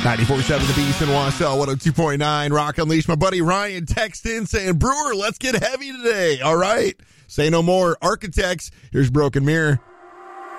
94.7 The Beast in Wausau, 102.9 Rock Unleashed. My buddy Ryan texted in saying, Brewer, let's get heavy today. All right. Say no more. Architects. Here's Broken Mirror.